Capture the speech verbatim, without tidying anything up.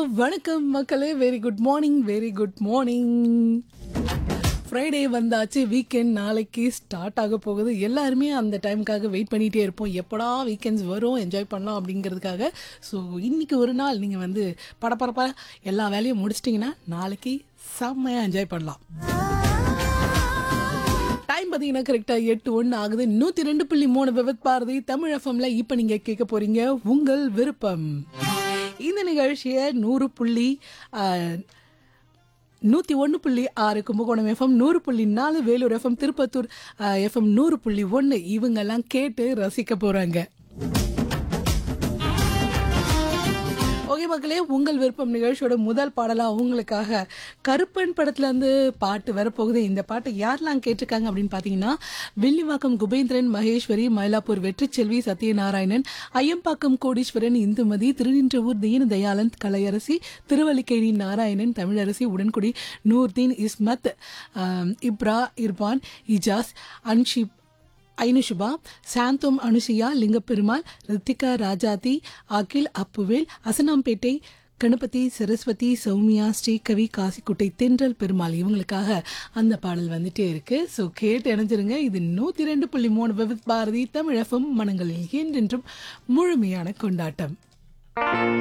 வணக்கம் மக்களே. Very good morning very good morning. Friday வந்தாச்சு, வீக்கெண்ட் நாளைக்கு ஸ்டார்ட் ஆக போகுது. எல்லாருமே அந்த டைமுக்காக வெயிட் பண்ணிகிட்டே இருப்போம், எப்படா வீக்கெண்ட்ஸ் வரும் என்ஜாய் பண்ணலாம் அப்படிங்கிறதுக்காக. ஸோ இன்றைக்கி ஒரு நாள் நீங்கள் வந்து படப்படப்பாக எல்லா வேலையும் முடிச்சிட்டிங்கன்னா நாளைக்கு செம்மையாக என்ஜாய் பண்ணலாம். டைம் பார்த்தீங்கன்னா கரெக்டாக எட்டு ஒன்று ஆகுது. நூற்றி ரெண்டு புள்ளி மூணு விவத் பாரதி தமிழ் எஃப்எம்ல இப்போ நீங்கள் கேட்க போகிறீங்க உங்கள் விருப்பம். இந்த நிகழ்ச்சியை நூறு புள்ளி நூற்றி ஒன்று புள்ளி ஆறு கும்பகோணம் எஃப்எம், நூறு புள்ளி நாலு வேலூர் எஃப்எம், திருப்பத்தூர் எஃப்எம் நூறு புள்ளி ஒன்று இவங்கெல்லாம் கேட்டு ரசிக்க போகிறாங்க. ஓகே மக்களே, உங்கள் விருப்பம் நிகழ்ச்சியோட முதல் பாடலாக உங்களுக்காக கருப்பன் படத்துலேருந்து பாட்டு வரப்போகுது. இந்த பாட்டை யாரெல்லாம் கேட்டிருக்காங்க அப்படின்னு பார்த்தீங்கன்னா, வில்லிவாக்கம் குபேந்திரன், மகேஸ்வரி, மயிலாப்பூர் வெற்றிச்செல்வி, சத்யநாராயணன், ஐயம்பாக்கம் கோடீஸ்வரன், இந்துமதி, திருநின்றவூர் தீன தயாளன், கலையரசி, திருவல்லிக்கேணி நாராயணன், தமிழரசி, உடன்குடி நூர்தீன், இஸ்மத், இப்ரா, இர்பான், இஜாஸ், அன்ஷிப், ஐனுஷுபா, சாந்தோம், அனுஷியா, லிங்கப்பெருமாள், ரித்திகா, ராஜாதி, அகில், அப்புவேல், அசனாம்பேட்டை, கணபதி, சரஸ்வதி, சௌமியா, ஸ்ரீகவி, காசிக்குட்டை, தென்றல் பெருமாள் இவங்களுக்காக அந்த பாடல் வந்துட்டே இருக்கு. ஸோ கேட்டு இணைஞ்சிருங்க. இது நூற்றி ரெண்டு புள்ளி மூணு விவித் பாரதி தமிழ் எஃப்எம், மனங்களில் என்றென்றும் முழுமையான கொண்டாட்டம்.